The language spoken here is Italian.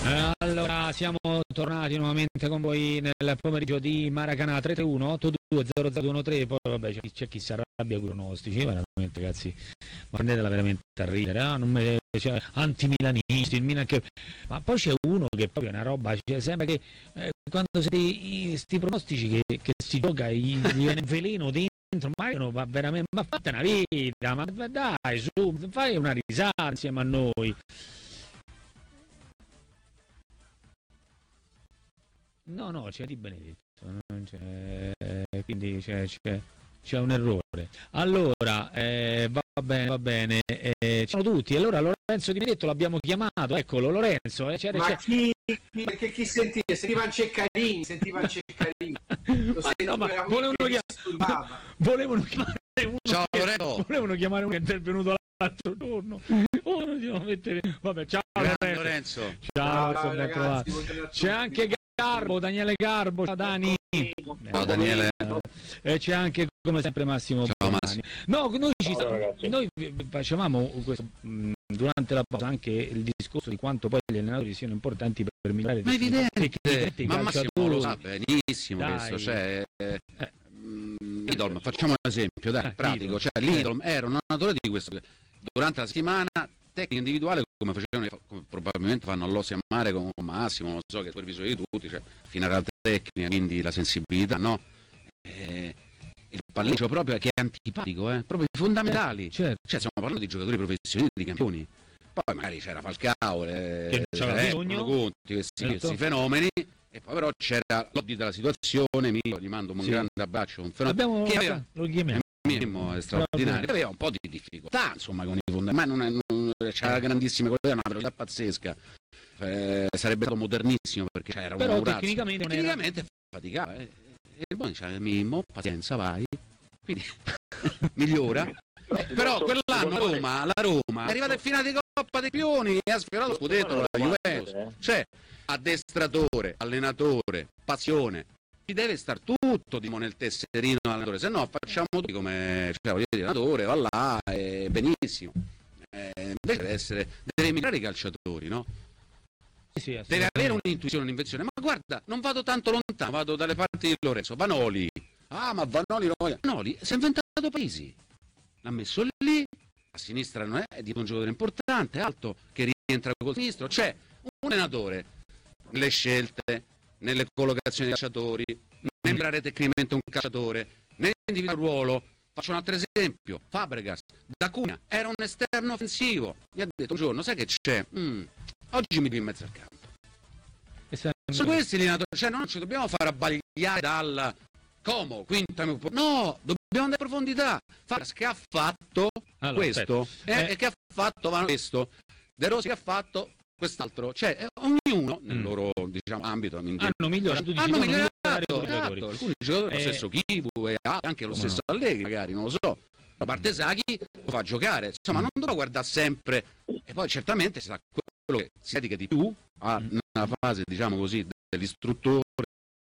Allora, siamo tornati nuovamente con voi nel pomeriggio di Maracanã 331-820013. Poi vabbè, c'è chi si arrabbia con i pronostici, veramente ragazzi, ma prendetela veramente a ridere, non me, cioè, anti-milanisti, il Milan che... Ma poi c'è uno che proprio è una roba, cioè, sembra che quando siete sti pronostici che si gioca, gli viene veleno dentro, ma io va veramente, ma fate una vita, ma dai, su, fai una risata insieme a noi. No, c'è Di Benedetto, non quindi c'è un errore. Allora, va bene, ci sono tutti. Allora Lorenzo Di Benedetto l'abbiamo chiamato, eccolo Lorenzo. Ma chi sentiva? Sentiva Ceccarini, ma volevano chiamare uno. Ciao, volevano chiamare uno che è intervenuto l'altro giorno. Vabbè, ciao Lorenzo. Ciao ragazzi, c'è anche Daniele Garbo, ciao Dani. Ciao Daniele. E c'è anche come sempre Massimo. Ciao Massimo. No, noi facevamo questo, durante la pausa anche il discorso di quanto poi gli allenatori siano importanti per migliorare. Ma è evidente, ma Massimo lo sa benissimo. Dai. Questo, cioè Lidolm, facciamo un esempio, dai, pratico, cioè Lidolm era un allenatore di questo, durante la settimana tecnica individuale come facevano, come probabilmente fanno all'Ossi a Mare con Massimo, non so, che è il supervisore di tutti, cioè fino alla tecnica, quindi la sensibilità, no? Il palleggio proprio che è antipatico, proprio i fondamentali, certo. Cioè stiamo parlando di giocatori professionisti, di campioni, poi magari c'era Falcao, questi fenomeni, e poi però c'era l'Oddi della situazione, gli mando un grande abbraccio, un fenomeno che aveva, lo chiamiamo. È straordinario, aveva un po' di difficoltà insomma con i fondamenti, ma c'era grandissime qualità, una velocità pazzesca, sarebbe stato modernissimo perché c'era però un tecnicamente faticava, e il buon diceva Mimmo, pazienza, vai, quindi migliora, però quell'anno la Roma è arrivata in finale di Coppa dei Campioni e ha sfiorato lo scudetto con la Juventus, cioè addestratore, allenatore, passione. Ci deve star tutto nel tesserino dell'allenatore, se no facciamo tutti come, cioè, l'allenatore va là e benissimo, invece deve migliorare i calciatori, no? Sì, deve avere un'intuizione, un'invenzione, ma guarda, non vado tanto lontano, vado dalle parti di Lorenzo, Vanoli, ma Vanoli si è inventato Parisi, l'ha messo lì, a sinistra non è di un giocatore importante, alto, che rientra col sinistro, c'è un allenatore, le scelte, nelle collocazioni dei calciatori, nell'imparare tecnicamente un calciatore, nell'individuare il ruolo. Faccio un altro esempio, Fabregas, da Cunha, era un esterno offensivo, gli ha detto un giorno, sai che c'è? Oggi mi devi in mezzo al campo. Su questi allenatori, cioè non ci dobbiamo far abbagliare dal Como, quinta, no, dobbiamo andare in profondità. Fabregas che ha fatto questo, e che ha fatto questo, De Rossi che ha fatto quest'altro, cioè ognuno nel loro, diciamo, ambito hanno migliorato, esatto. Alcuni giocatori, lo stesso Kivu e anche lo stesso Allegri magari, non lo so, a parte Sacchi lo fa giocare, insomma non dobbiamo guardare sempre, e poi certamente sarà quello che si dedica di più a una fase, diciamo così, dell'istruttore